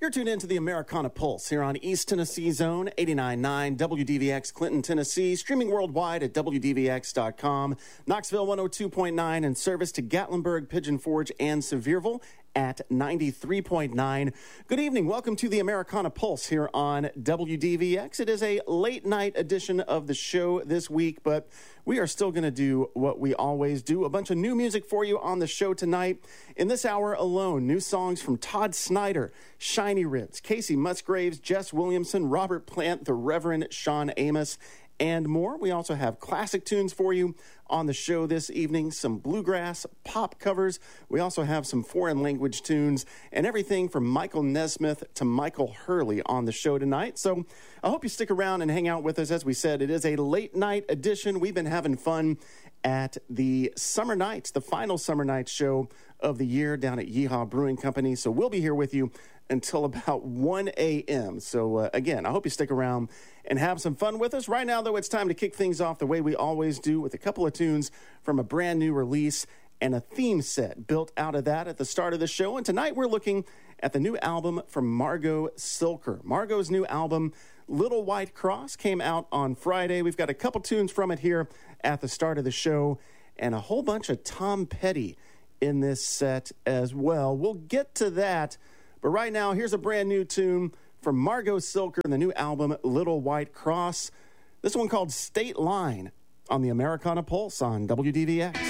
You're tuned into the Americana Pulse here on East Tennessee Zone, 89.9 WDVX Clinton, Tennessee, streaming worldwide at WDVX.com, Knoxville 102.9, and service to Gatlinburg, Pigeon Forge, and Sevierville at 93.9. Good evening. Welcome to the Americana Pulse here on WDVX. It is a late night edition of the show this week, but we are still going to do what we always do. A bunch of new music for you on the show tonight. In this hour alone, new songs from Todd Snyder, Shiny Ribs, Casey Musgraves, Jess Williamson, Robert Plant, the Reverend Sean Amos, and more. We also have classic tunes for you on the show this evening, some bluegrass, pop covers. We also have some foreign language tunes and everything from Michael Nesmith to Michael Hurley on the show tonight. So I hope you stick around and hang out with us. As we said, it is a late night edition. We've been having fun at the Summer Nights, the final Summer Nights show of the year down at Yeehaw Brewing Company. So we'll be here with you until about 1 a.m. So again, I hope you stick around and have some fun with us. Right now, though, it's time to kick things off the way we always do with a couple of tunes from a brand new release and a theme set built out of that at the start of the show. And tonight we're looking at the new album from Margot Silker. Margot's new album, Little White Cross, came out on Friday. We've got a couple tunes from it here at the start of the show and a whole bunch of Tom Petty in this set as well. We'll get to that. But right now, here's a brand new tune from Margot Silker and the new album, Little White Cross. This one called State Line on the Americana Pulse on WDVX.